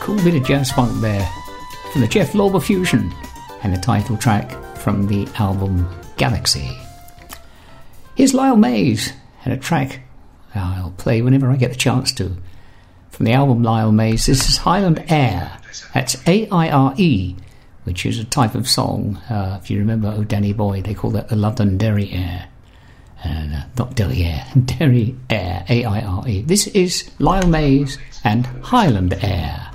Cool bit of jazz funk there from the Jeff Lorber Fusion and the title track from the album Galaxy. Here's Lyle Mays and a track I'll play whenever I get the chance to. From the album Lyle Mays, this is Highland Air. That's A-I-R-E, which is a type of song. If you remember Oh Danny Boy, they call that the Londonderry Air. Not Derry Air, Derry Air, A-I-R-E. This is Lyle Mays and Highland Air.